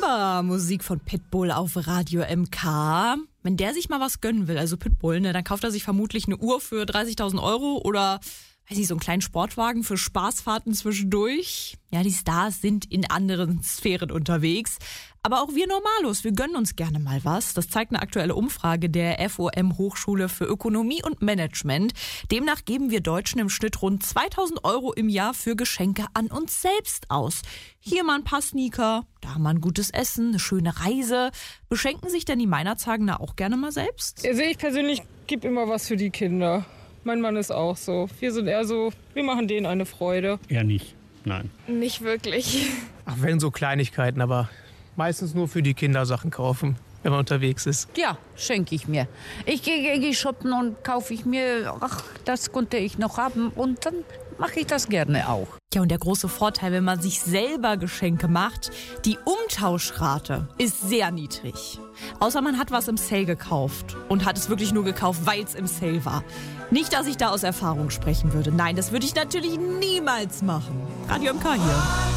Super Musik von Pitbull auf Radio MK. Wenn der sich mal was gönnen will, also Pitbull, ne, dann kauft er sich vermutlich eine Uhr für 30.000 Euro oder, weiß ich, so einen kleinen Sportwagen für Spaßfahrten zwischendurch. Ja, die Stars sind in anderen Sphären unterwegs. Aber auch wir Normalos, wir gönnen uns gerne mal was. Das zeigt eine aktuelle Umfrage der FOM Hochschule für Ökonomie und Management. Demnach geben wir Deutschen im Schnitt rund 2.000 Euro im Jahr für Geschenke an uns selbst aus. Hier mal ein paar Sneaker, da mal ein gutes Essen, eine schöne Reise. Beschenken sich denn die Meinerzagener auch gerne mal selbst? Also ich persönlich gebe immer was für die Kinder. Mein Mann ist auch so. Wir sind eher so, wir machen denen eine Freude. Eher nicht, nein. Nicht wirklich. Ach, wenn so Kleinigkeiten, aber meistens nur für die Kinder Sachen kaufen, wenn man unterwegs ist. Ja, schenke ich mir. Ich gehe shoppen und kaufe ich mir, das konnte ich noch haben und dann mache ich das gerne auch. Ja, und der große Vorteil, wenn man sich selber Geschenke macht, die Umtauschrate ist sehr niedrig. Außer man hat was im Sale gekauft und hat es wirklich nur gekauft, weil es im Sale war. Nicht, dass ich da aus Erfahrung sprechen würde. Nein, das würde ich natürlich niemals machen. Radio MK hier.